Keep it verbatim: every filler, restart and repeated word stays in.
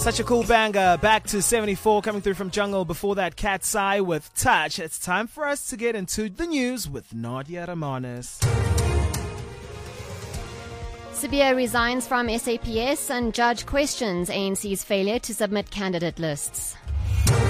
Such a cool banger. Back to seventy-four coming through from Jungle. Before that, Cat's Eye with Touch. It's time for us to get into the news with Nadia Ramanis. Sibiya resigns from S A P S and judge questions A N C's failure to submit candidate lists.